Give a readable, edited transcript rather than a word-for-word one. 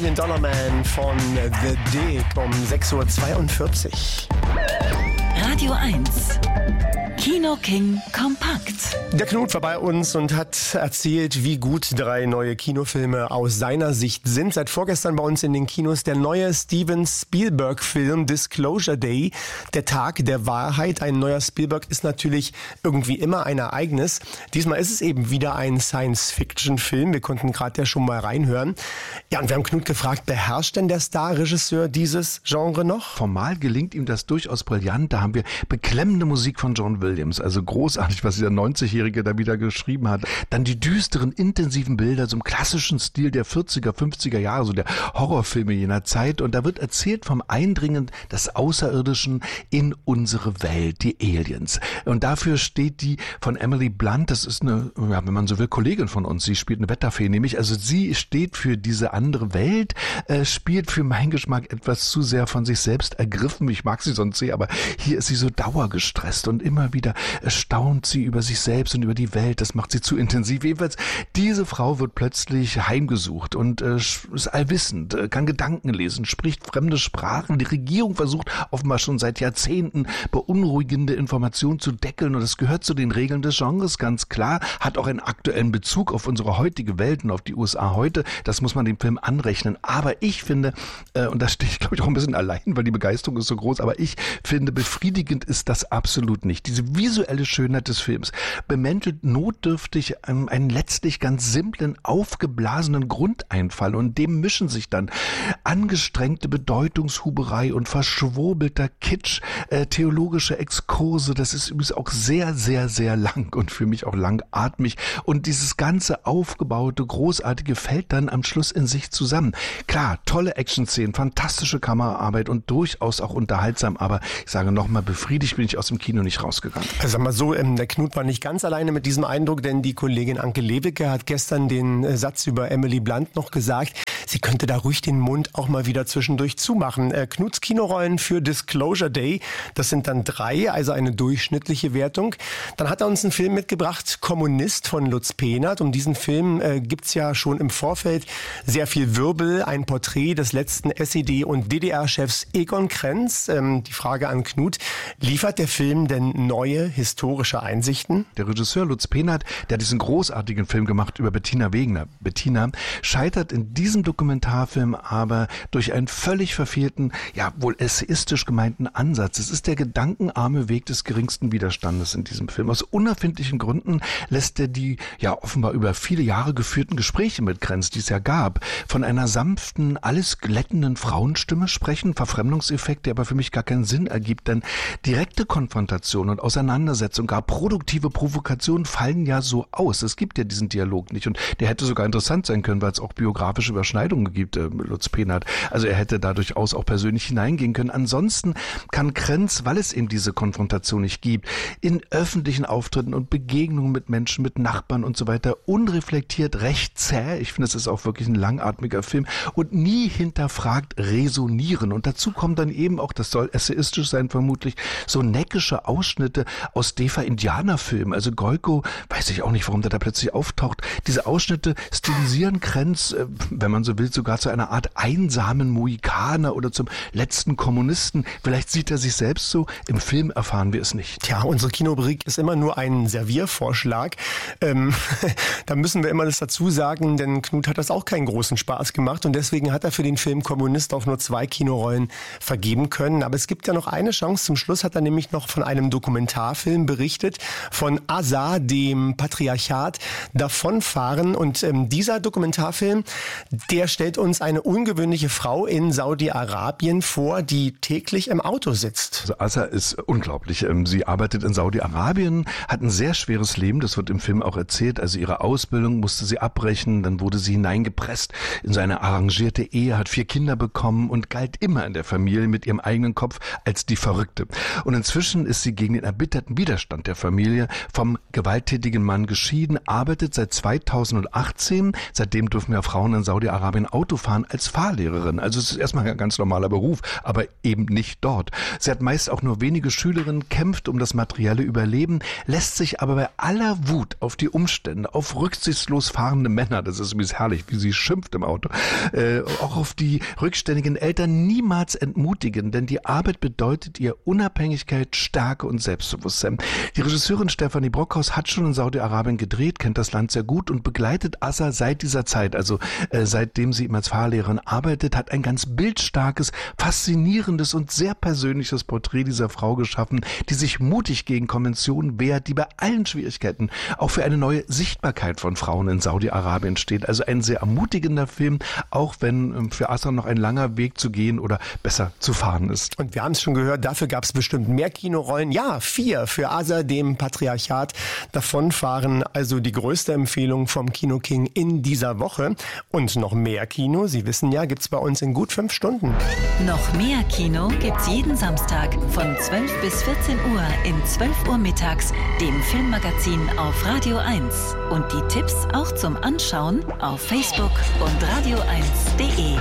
$1 Million Man von The Dick um 6.42 Uhr. Radio 1 Kino King kompakt. Der Knut war bei uns und hat erzählt, wie gut 3 neue Kinofilme aus seiner Sicht sind. Seit vorgestern bei uns in den Kinos der neue Steven Spielberg-Film Disclosure Day, der Tag der Wahrheit. Ein neuer Spielberg ist natürlich irgendwie immer ein Ereignis. Diesmal ist es eben wieder ein Science-Fiction-Film. Wir konnten gerade ja schon mal reinhören. Ja, und wir haben Knut gefragt, beherrscht denn der Star-Regisseur dieses Genre noch? Formal gelingt ihm das durchaus brillant. Da haben wir beklemmende Musik von John Williams. Also großartig, was dieser 90-Jährige da wieder geschrieben hat. Dann die düsteren, intensiven Bilder, so im klassischen Stil der 40er, 50er Jahre, so der Horrorfilme jener Zeit. Und da wird erzählt vom Eindringen des Außerirdischen in unsere Welt, die Aliens. Und dafür steht die von Emily Blunt, das ist eine, ja, wenn man so will, Kollegin von uns. Sie spielt eine Wetterfee, nämlich, also sie steht für diese andere Welt, spielt für meinen Geschmack etwas zu sehr von sich selbst ergriffen. Ich mag sie sonst sehr, aber hier ist sie so dauergestresst und immer wieder staunt sie über sich selbst und über die Welt. Das macht sie zu intensiv. Jedenfalls, diese Frau wird plötzlich heimgesucht und ist allwissend, kann Gedanken lesen, spricht fremde Sprachen. Die Regierung versucht offenbar schon seit Jahrzehnten beunruhigende Informationen zu deckeln und das gehört zu den Regeln des Genres, ganz klar. Hat auch einen aktuellen Bezug auf unsere heutige Welt und auf die USA heute. Das muss man dem Film anrechnen. Aber ich finde, und da stehe ich glaube ich auch ein bisschen allein, weil die Begeisterung ist so groß, aber ich finde, befriedigend ist das absolut nicht. Diese visuelle Schönheit des Films bemäntelt notdürftig einen letztlich ganz simplen, aufgeblasenen Grundeinfall und dem mischen sich dann angestrengte Bedeutungshuberei und verschwurbelter Kitsch, theologische Exkurse. Das ist übrigens auch sehr, sehr, sehr lang und für mich auch langatmig und dieses ganze aufgebaute, großartige fällt dann am Schluss in sich zusammen. Klar, tolle Action-Szenen, fantastische Kameraarbeit und durchaus auch unterhaltsam, aber ich sage nochmal, befriedigt bin ich aus dem Kino nicht rausgegangen. Also sag mal so, der Knut war nicht ganz alleine mit diesem Eindruck, denn die Kollegin Anke Lewicke hat gestern den Satz über Emily Blunt noch gesagt, sie könnte da ruhig den Mund auch mal wieder zwischendurch zumachen. Knuts Kinorollen für Disclosure Day, das sind dann 3, also eine durchschnittliche Wertung. Dann hat er uns einen Film mitgebracht, Kommunist von Lutz Pehnert. Um diesen Film gibt's ja schon im Vorfeld sehr viel Wirbel, ein Porträt des letzten SED- und DDR-Chefs Egon Krenz. Die Frage an Knut, liefert der Film denn neue historische Einsichten? Der Regisseur Lutz Pehnert, der hat diesen großartigen Film gemacht über Bettina Wegner. Bettina scheitert in diesem Dokumentarfilm aber durch einen völlig verfehlten, ja wohl essayistisch gemeinten Ansatz. Es ist der gedankenarme Weg des geringsten Widerstandes in diesem Film. Aus unerfindlichen Gründen lässt er die ja offenbar über viele Jahre geführten Gespräche mit Krenz, die es ja gab, von einer sanften, alles glättenden Frauenstimme sprechen. Verfremdungseffekt, der aber für mich gar keinen Sinn ergibt, denn direkte Konfrontation und Auseinandersetzung, gar produktive Provokationen fallen ja so aus. Es gibt ja diesen Dialog nicht und der hätte sogar interessant sein können, weil es auch biografische Überschneidungen gibt, Lutz Pehnert. Also er hätte da durchaus auch persönlich hineingehen können. Ansonsten kann Krenz, weil es eben diese Konfrontation nicht gibt, in öffentlichen Auftritten und Begegnungen mit Menschen, mit Nachbarn und so weiter unreflektiert, recht zäh, ich finde, es ist auch wirklich ein langatmiger Film und nie hinterfragt resonieren. Und dazu kommt dann eben auch, das soll essayistisch sein vermutlich, so neckische Ausschnitte aus DEFA-Indianerfilmen. Also Goiko, weiß ich auch nicht, warum der da plötzlich auftaucht. Diese Ausschnitte stilisieren Krenz, wenn man so will, sogar zu einer Art einsamen Mohikaner oder zum letzten Kommunisten. Vielleicht sieht er sich selbst so, im Film erfahren wir es nicht. Tja, unsere Kinobrik ist immer nur ein Serviervorschlag. Da müssen wir immer das dazu sagen, denn Knut hat das auch keinen großen Spaß gemacht und deswegen hat er für den Film Kommunist auch nur 2 Kinorollen vergeben können. Aber es gibt ja noch eine Chance. Zum Schluss hat er nämlich noch von einem Dokumentarfilm berichtet, von Asa, dem Patriarchat davonfahren. Und dieser Dokumentarfilm, der stellt uns eine ungewöhnliche Frau in Saudi-Arabien vor, die täglich im Auto sitzt. Also Asa ist unglaublich. Sie arbeitet in Saudi-Arabien, hat ein sehr schweres Leben, das wird im Film auch erzählt. Also ihre Ausbildung musste sie abbrechen, dann wurde sie hineingepresst in so eine arrangierte Ehe, hat 4 Kinder bekommen und galt immer in der Familie mit ihrem eigenen Kopf als die Verrückte. Und inzwischen ist sie gegen den erbitterten Widerstand der Familie vom gewalttätigen Mann geschieden, arbeitet seit 2018, seitdem dürfen ja Frauen in Saudi-Arabien Auto fahren, als Fahrlehrerin. Also es ist erstmal ein ganz normaler Beruf, aber eben nicht dort. Sie hat meist auch nur wenige Schülerinnen, kämpft um das materielle Überleben, lässt sich aber bei aller Wut auf die Umstände, auf rücksichtslos fahrende Männer, das ist übrigens herrlich, wie sie schimpft im Auto, auch auf die rückständigen Eltern niemals entmutigen, denn die Arbeit bedeutet ihr Unabhängigkeit, Stärke und Selbstbewusstsein. Die Regisseurin Stefanie Brockhaus hat schon in Saudi-Arabien gedreht, kennt das Land sehr gut und begleitet Assa seit dieser Zeit, also seitdem sie ihm als Fahrlehrerin arbeitet, hat ein ganz bildstarkes, faszinierendes und sehr persönliches Porträt dieser Frau geschaffen, die sich mutig gegen Konventionen wehrt, die bei allen Schwierigkeiten auch für eine neue Sichtbarkeit von Frauen in Saudi-Arabien steht. Also ein sehr ermutigender Film, auch wenn für Assa noch ein langer Weg zu gehen oder besser zu fahren ist. Und wir haben es schon gehört, dafür gab es bestimmt mehr Kinorollen. Ja, 4 für Assa, dem Patriarchat davonfahren. Also die größte Empfehlung vom Kino King in dieser Woche. Und noch mehr Kino, Sie wissen ja, gibt's bei uns in gut 5 Stunden. Noch mehr Kino gibt's jeden Samstag von 12 bis 14 Uhr in 12 Uhr mittags, dem Filmmagazin auf Radio 1. Und die Tipps auch zum Anschauen auf Facebook und radio1.de.